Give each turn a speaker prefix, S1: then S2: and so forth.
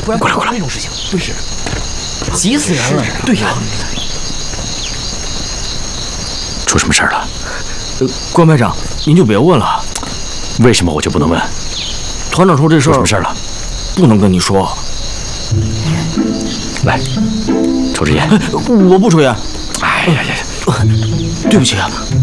S1: 不然
S2: 过来
S1: 那种事情，不是急死人了。对呀，
S2: 出什么事儿了？
S1: 关排长，您就别问了。
S2: 为什么我就不能问？
S1: 团长说这事儿
S2: 出什么事儿了？
S1: 不能跟你说。
S2: 来，抽支烟。
S1: 我不抽烟。
S2: 哎呀呀！
S1: 对不起啊。